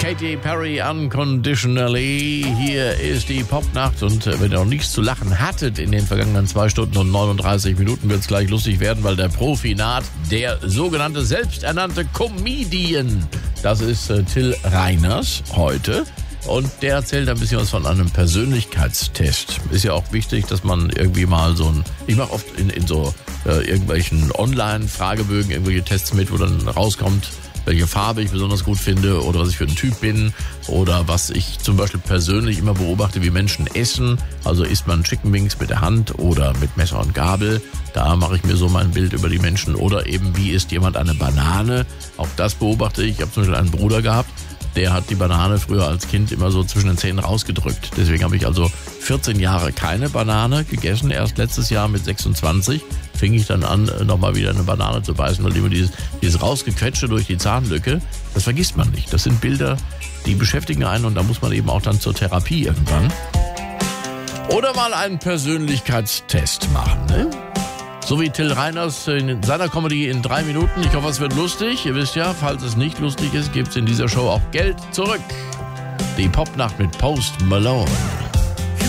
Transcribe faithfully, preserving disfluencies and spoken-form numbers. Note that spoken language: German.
Katy Perry, Unconditionally. Hier ist die Popnacht und äh, wenn ihr noch nichts zu lachen hattet in den vergangenen zwei Stunden und neununddreißig Minuten, wird es gleich lustig werden, weil der Profi naht, der sogenannte selbsternannte Comedian. Das ist äh, Till Reiners heute. Und der erzählt ein bisschen was von einem Persönlichkeitstest. Ist ja auch wichtig, dass man irgendwie mal so ein... Ich mache oft in, in so äh, irgendwelchen Online-Fragebögen irgendwelche Tests mit, wo dann rauskommt, welche Farbe ich besonders gut finde oder was ich für ein Typ bin oder was ich zum Beispiel persönlich immer beobachte, wie Menschen essen. Also isst man Chicken Wings mit der Hand oder mit Messer und Gabel. Da mache ich mir so mein Bild über die Menschen. Oder eben, wie isst jemand eine Banane? Auch das beobachte ich. Ich habe zum Beispiel einen Bruder gehabt, der hat die Banane früher als Kind immer so zwischen den Zähnen rausgedrückt. Deswegen habe ich also vierzehn Jahre keine Banane gegessen. Erst letztes Jahr mit sechsundzwanzig fing ich dann an, nochmal wieder eine Banane zu beißen, weil immer dieses, dieses Rausgequetsche durch die Zahnlücke, das vergisst man nicht. Das sind Bilder, die beschäftigen einen und da muss man eben auch dann zur Therapie irgendwann. Oder mal einen Persönlichkeitstest machen, ne? So wie Till Reiners in seiner Comedy in drei Minuten. Ich hoffe, es wird lustig. Ihr wisst ja, falls es nicht lustig ist, gibt es in dieser Show auch Geld zurück. Die Popnacht mit Post Malone.